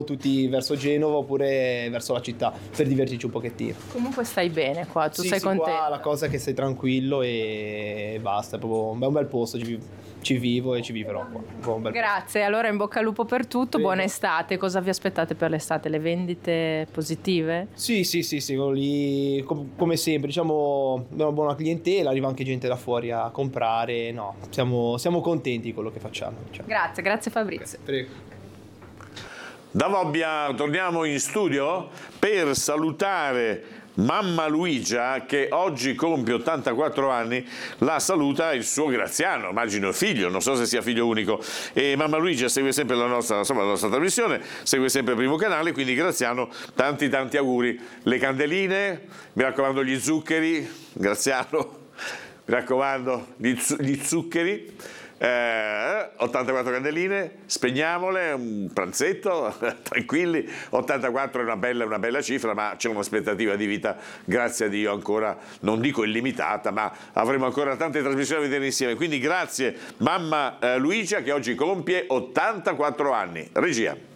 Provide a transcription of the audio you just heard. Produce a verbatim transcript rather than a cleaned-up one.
tutti verso Genova oppure verso la città per divertirci un pochettino. Comunque stai bene qua, tu sì, sei sì, contento? Qua la cosa è che sei tranquillo e basta, è proprio è un bel posto, ci, ci vivo e ci vivrò qua. Un bel Grazie, allora in bocca al lupo per tutto, Prego. buona estate. Cosa vi aspettate per l'estate? Le vendite positive? Sì, sì, sì, sì, quello lì, com- come sempre, diciamo, abbiamo una buona clientela, arriva anche gente da fuori a comprare, no, siamo, siamo contenti di quello che facciamo. Diciamo. Grazie, grazie Fabrizio. Okay, prego. Da Bobbia torniamo in studio per salutare mamma Luigia che oggi compie ottantaquattro anni. La saluta il suo Graziano, immagino figlio, non so se sia figlio unico, e mamma Luigia segue sempre la nostra, insomma, la nostra trasmissione, segue sempre il Primo Canale, quindi Graziano tanti tanti auguri. Le candeline, mi raccomando gli zuccheri, Graziano, mi raccomando gli, gli zuccheri. Eh, ottantaquattro candeline, spegniamole, un pranzetto, tranquilli. ottantaquattro è una bella, una bella cifra, ma c'è un'aspettativa di vita, grazie a Dio, ancora, non dico illimitata, ma avremo ancora tante trasmissioni da vedere insieme. Quindi grazie mamma eh, Luigia che oggi compie ottantaquattro anni. Regia.